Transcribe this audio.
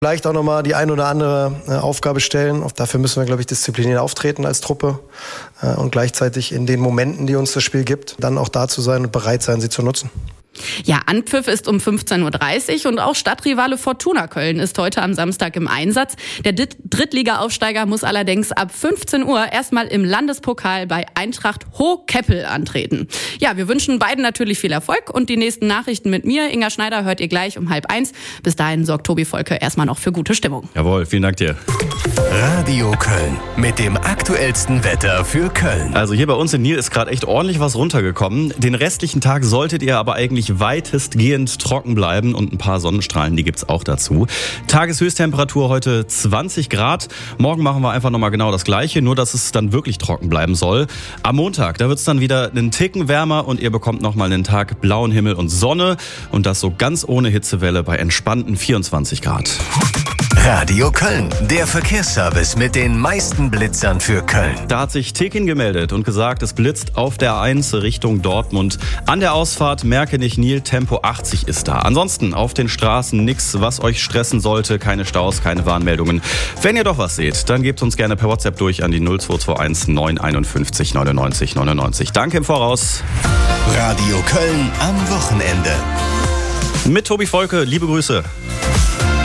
Vielleicht auch nochmal die ein oder andere Aufgabe stellen. Auch dafür müssen wir, glaube ich, diszipliniert auftreten als Truppe und gleichzeitig in den Momenten, die uns das Spiel gibt, dann auch da zu sein und bereit sein, sie zu nutzen. Ja, Anpfiff ist um 15.30 Uhr und auch Stadtrivale Fortuna Köln ist heute am Samstag im Einsatz. Der Drittliga-Aufsteiger muss allerdings ab 15 Uhr erstmal im Landespokal bei Eintracht Hohkeppel antreten. Ja, wir wünschen beiden natürlich viel Erfolg und die nächsten Nachrichten mit mir, Inga Schneider, hört ihr gleich um 12:30. Bis dahin sorgt Tobi Volke erstmal noch für gute Stimmung. Jawohl, vielen Dank dir. Radio Köln mit dem aktuellsten Wetter für Köln. Also hier bei uns in Nil ist gerade echt ordentlich was runtergekommen. Den restlichen Tag solltet ihr aber eigentlich weitestgehend trocken bleiben und ein paar Sonnenstrahlen, die gibt's auch dazu. Tageshöchsttemperatur heute 20 Grad. Morgen machen wir einfach nochmal genau das Gleiche, nur dass es dann wirklich trocken bleiben soll. Am Montag, da wird's dann wieder einen Ticken wärmer und ihr bekommt nochmal einen Tag blauen Himmel und Sonne und das so ganz ohne Hitzewelle bei entspannten 24 Grad. Radio Köln, der Verkehrsservice mit den meisten Blitzern für Köln. Da hat sich Tekin gemeldet und gesagt, es blitzt auf der A1 Richtung Dortmund. An der Ausfahrt Merkenich-Nil, Tempo 80 ist da. Ansonsten auf den Straßen nichts, was euch stressen sollte. Keine Staus, keine Warnmeldungen. Wenn ihr doch was seht, dann gebt uns gerne per WhatsApp durch an die 0221 951 99 99. Danke im Voraus. Radio Köln am Wochenende. Mit Tobi Volke, liebe Grüße.